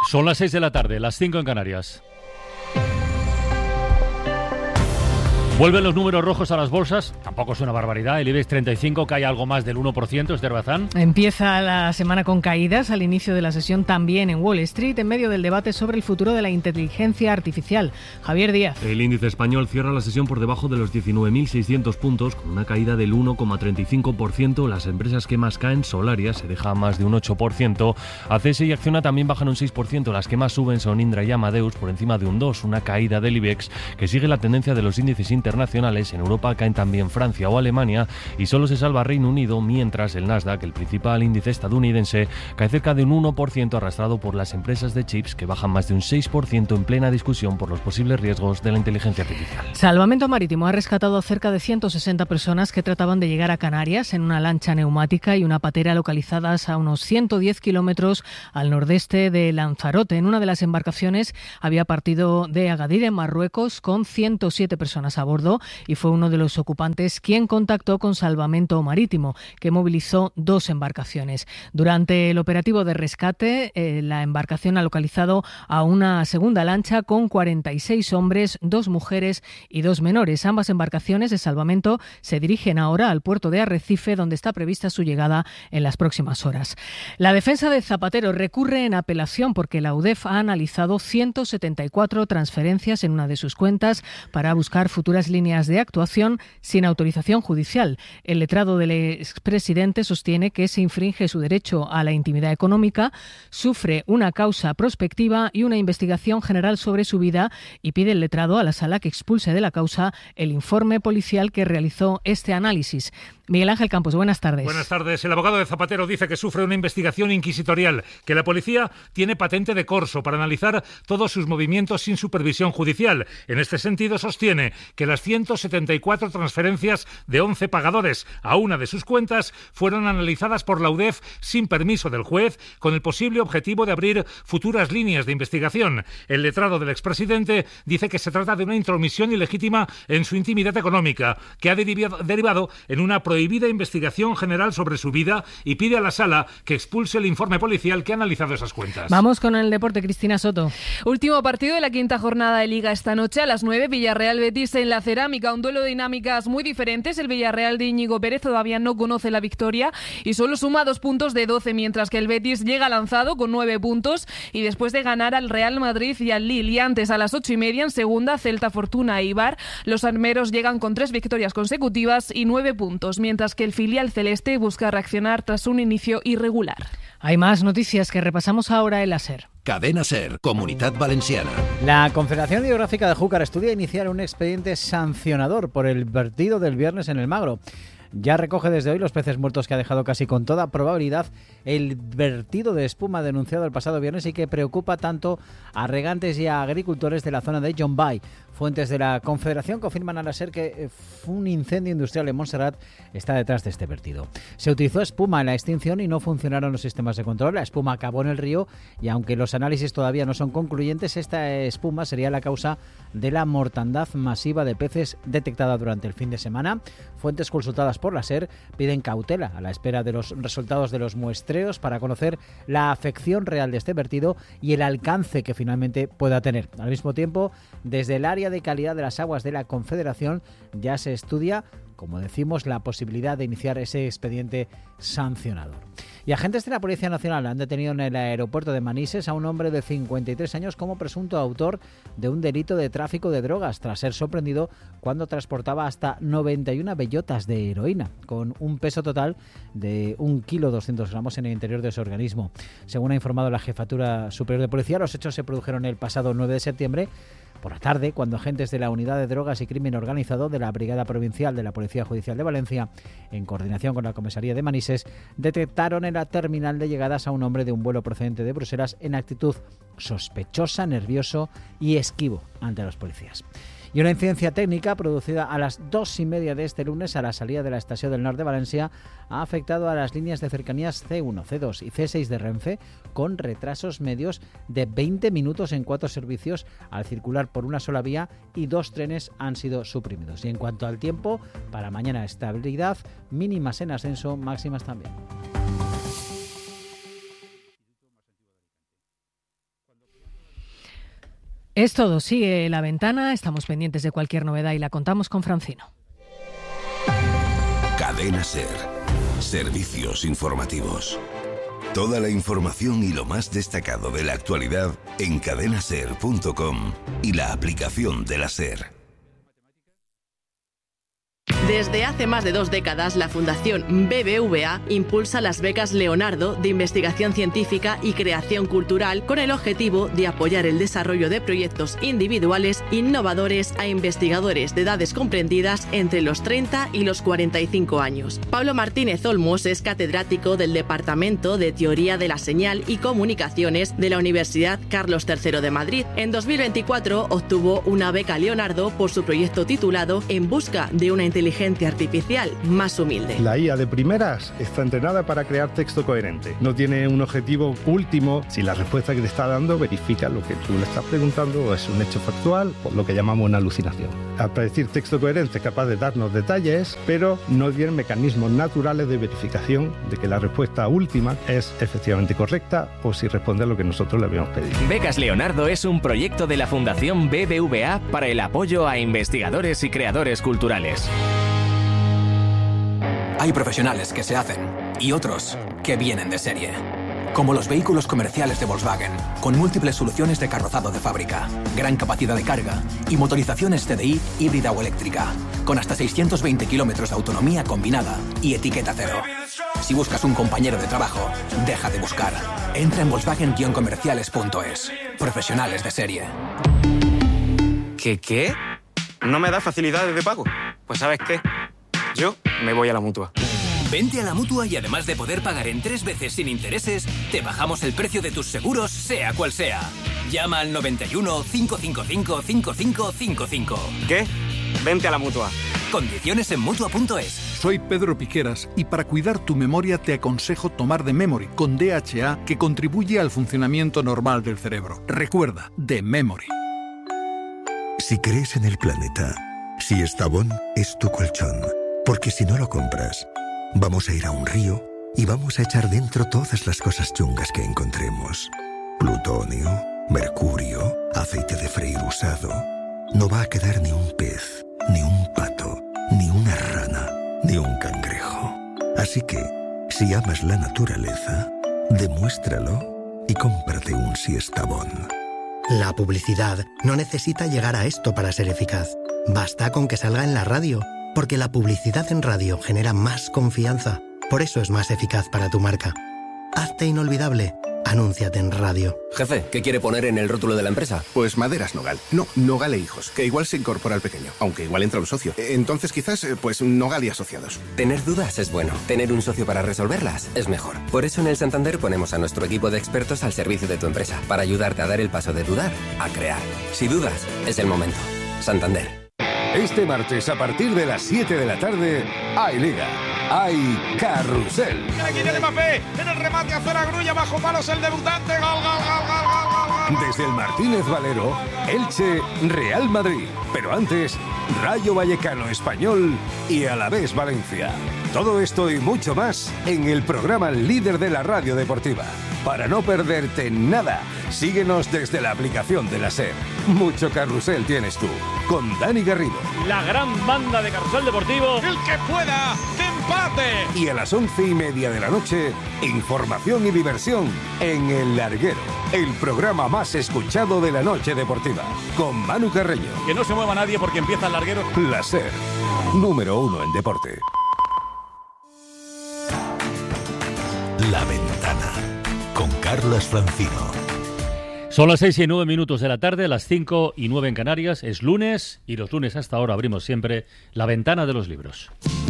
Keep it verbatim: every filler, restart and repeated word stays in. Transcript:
Son las seis de la tarde, las cinco en Canarias. Vuelven los números rojos a las bolsas, tampoco es una barbaridad. El IBEX treinta y cinco cae algo más del uno por ciento, Esther Bazán. Empieza la semana con caídas, al inicio de la sesión también en Wall Street, en medio del debate sobre el futuro de la inteligencia artificial. Javier Díaz. El índice español cierra la sesión por debajo de los diecinueve mil seiscientos puntos, con una caída del uno coma treinta y cinco por ciento. Las empresas que más caen, Solaria, se deja a más de un ocho por ciento. A C S y Acciona también bajan un seis por ciento. Las que más suben son Indra y Amadeus, por encima de un dos por ciento. Una caída del IBEX que sigue la tendencia de los índices internacionales. En Europa caen también Francia o Alemania y solo se salva Reino Unido, mientras el Nasdaq, el principal índice estadounidense, cae cerca de un uno por ciento, arrastrado por las empresas de chips que bajan más de un seis por ciento en plena discusión por los posibles riesgos de la inteligencia artificial. Salvamento Marítimo ha rescatado a cerca de ciento sesenta personas que trataban de llegar a Canarias en una lancha neumática y una patera localizadas a unos ciento diez kilómetros al nordeste de Lanzarote. En una de las embarcaciones había partido de Agadir, en Marruecos, con ciento siete personas a bordo, y fue uno de los ocupantes quien contactó con Salvamento Marítimo, que movilizó dos embarcaciones. Durante el operativo de rescate, eh, la embarcación ha localizado a una segunda lancha con cuarenta y seis hombres, dos mujeres y dos menores. Ambas embarcaciones de salvamento se dirigen ahora al puerto de Arrecife, donde está prevista su llegada en las próximas horas. La defensa de Zapatero recurre en apelación porque la U D E F ha analizado ciento setenta y cuatro transferencias en una de sus cuentas para buscar futuras líneas de actuación sin autorización judicial. El letrado del expresidente sostiene que se infringe su derecho a la intimidad económica, sufre una causa prospectiva y una investigación general sobre su vida, y pide el letrado a la sala que expulse de la causa el informe policial que realizó este análisis. Miguel Ángel Campos, buenas tardes. Buenas tardes. El abogado de Zapatero dice que sufre una investigación inquisitorial, que la policía tiene patente de corso para analizar todos sus movimientos sin supervisión judicial. En este sentido, sostiene que las ciento setenta y cuatro transferencias de once pagadores a una de sus cuentas fueron analizadas por la U D E F sin permiso del juez, con el posible objetivo de abrir futuras líneas de investigación. El letrado del expresidente dice que se trata de una intromisión ilegítima en su intimidad económica, que ha derivado, derivado en una prohibida investigación general sobre su vida, y pide a la sala que expulse el informe policial que ha analizado esas cuentas. Vamos con el deporte, Cristina Soto. Último partido de la quinta jornada de Liga esta noche a las nueve, Villarreal-Betis en la Cerámica, un duelo de dinámicas muy diferentes. El Villarreal de Íñigo Pérez todavía no conoce la victoria y solo suma dos puntos de doce, mientras que el Betis llega lanzado con nueve puntos y después de ganar al Real Madrid y al Lille. Y antes, a las ocho y media, en segunda, Celta, Fortuna e Eibar. Los armeros llegan con tres victorias consecutivas y nueve puntos, mientras que el filial celeste busca reaccionar tras un inicio irregular. Hay más noticias que repasamos ahora en la SER. Cadena SER, Comunidad Valenciana. La Confederación Hidrográfica de Júcar estudia iniciar un expediente sancionador por el vertido del viernes en el Magro. Ya recoge desde hoy los peces muertos que ha dejado casi con toda probabilidad el vertido de espuma denunciado el pasado viernes y que preocupa tanto a regantes y a agricultores de la zona de Llombai. Fuentes de la Confederación confirman a la SER que un incendio industrial en Montserrat está detrás de este vertido. Se utilizó espuma en la extinción y no funcionaron los sistemas de control. La espuma acabó en el río y, aunque los análisis todavía no son concluyentes, esta espuma sería la causa de la mortandad masiva de peces detectada durante el fin de semana. Fuentes consultadas por la SER piden cautela a la espera de los resultados de los muestreos para conocer la afección real de este vertido y el alcance que finalmente pueda tener. Al mismo tiempo, desde el área de calidad de las aguas de la Confederación ya se estudia, como decimos, la posibilidad de iniciar ese expediente sancionador. Y agentes de la Policía Nacional han detenido en el aeropuerto de Manises a un hombre de cincuenta y tres años como presunto autor de un delito de tráfico de drogas, tras ser sorprendido cuando transportaba hasta noventa y una bellotas de heroína, con un peso total de un kilo doscientos gramos en el interior de su organismo. Según ha informado la Jefatura Superior de Policía, los hechos se produjeron el pasado nueve de septiembre, por la tarde, cuando agentes de la Unidad de Drogas y Crimen Organizado de la Brigada Provincial de la Policía Judicial de Valencia, en coordinación con la Comisaría de Manises, detectaron en la terminal de llegadas a un hombre de un vuelo procedente de Bruselas en actitud sospechosa, nervioso y esquivo ante los policías. Y una incidencia técnica producida a las dos y media de este lunes a la salida de la estación del Nord de Valencia ha afectado a las líneas de cercanías C uno, C dos y C seis de Renfe, con retrasos medios de veinte minutos en cuatro servicios al circular por una sola vía, y dos trenes han sido suprimidos. Y en cuanto al tiempo, para mañana estabilidad, mínimas en ascenso, máximas también. Es todo, sigue La Ventana, estamos pendientes de cualquier novedad y la contamos con Francino. Cadena SER. Servicios informativos. Toda la información y lo más destacado de la actualidad en cadena ser punto com y la aplicación de la SER. Desde hace más de dos décadas, la Fundación B B V A impulsa las becas Leonardo de investigación científica y creación cultural con el objetivo de apoyar el desarrollo de proyectos individuales innovadores a investigadores de edades comprendidas entre los treinta y los cuarenta y cinco años. Pablo Martínez Olmos es catedrático del Departamento de Teoría de la Señal y Comunicaciones de la Universidad Carlos tercero de Madrid. En dos mil veinticuatro obtuvo una beca Leonardo por su proyecto titulado En busca de una inteligencia artificial más humilde. La I A de primeras está entrenada para crear texto coherente. No tiene un objetivo último. Si la respuesta que te está dando verifica lo que tú le estás preguntando o es un hecho factual, o lo que llamamos una alucinación. Al predecir texto coherente es capaz de darnos detalles, pero no tiene mecanismos naturales de verificación de que la respuesta última es efectivamente correcta o si responde a lo que nosotros le habíamos pedido. Becas Leonardo es un proyecto de la Fundación B B V A para el apoyo a investigadores y creadores culturales. Hay profesionales que se hacen y otros que vienen de serie. Como los vehículos comerciales de Volkswagen, con múltiples soluciones de carrozado de fábrica, gran capacidad de carga y motorizaciones T D I híbrida o eléctrica, con hasta seiscientos veinte kilómetros de autonomía combinada y etiqueta cero. Si buscas un compañero de trabajo, deja de buscar. Entra en volkswagen guion comerciales punto es. Profesionales de serie. ¿Qué qué? ¿No me da facilidades de pago? Pues ¿sabes qué? Yo me voy a la Mutua. Vente a la Mutua y además de poder pagar en tres veces sin intereses, te bajamos el precio de tus seguros, sea cual sea. Llama al noventa y uno, cinco cinco cinco, cinco cinco cinco cinco. ¿Qué? Vente a la Mutua. Condiciones en Mutua punto es. Soy Pedro Piqueras y para cuidar tu memoria te aconsejo tomar The Memory con D H A, que contribuye al funcionamiento normal del cerebro. Recuerda, The Memory. Si crees en el planeta, si Estavón es tu colchón, porque si no lo compras, vamos a ir a un río y vamos a echar dentro todas las cosas chungas que encontremos. Plutonio, mercurio, aceite de freír usado. No va a quedar ni un pez, ni un pato, ni una rana, ni un cangrejo. Así que, si amas la naturaleza, demuéstralo y cómprate un Siestabón. La publicidad no necesita llegar a esto para ser eficaz. Basta con que salga en la radio, porque la publicidad en radio genera más confianza. Por eso es más eficaz para tu marca. Hazte inolvidable. Anúnciate en radio. Jefe, ¿qué quiere poner en el rótulo de la empresa? Pues Maderas Nogal. No, Nogal e Hijos, que igual se incorpora al pequeño, aunque igual entra un socio. Entonces quizás, pues Nogal y Asociados. Tener dudas es bueno. Tener un socio para resolverlas es mejor. Por eso en el Santander ponemos a nuestro equipo de expertos al servicio de tu empresa, para ayudarte a dar el paso de dudar a crear. Si dudas, es el momento. Santander. Este martes, a partir de las siete de la tarde, hay Liga, hay Carrusel. Kylian Mbappé, en el remate hacia la grulla, bajo palos el debutante, gol, gol, gol, gol, gol, gol. Desde el Martínez Valero, Elche, Real Madrid. Pero antes, Rayo Vallecano Español y Alavés Valencia. Todo esto y mucho más en el programa líder de la radio deportiva. Para no perderte nada, síguenos desde la aplicación de la SER. Mucho carrusel tienes tú, con Dani Garrido. La gran banda de Carrusel Deportivo. El que pueda, de empate. Y a las once y media de la noche, información y diversión en El Larguero, el programa más escuchado de la noche deportiva, con Manu Carreño. Que no se mueva nadie porque empieza El Larguero. La SER, número uno en deporte. La Ventana, con Carlos Francino. Son las seis y nueve minutos de la tarde, las cinco y nueve en Canarias. Es lunes y los lunes hasta ahora abrimos siempre La Ventana de los Libros.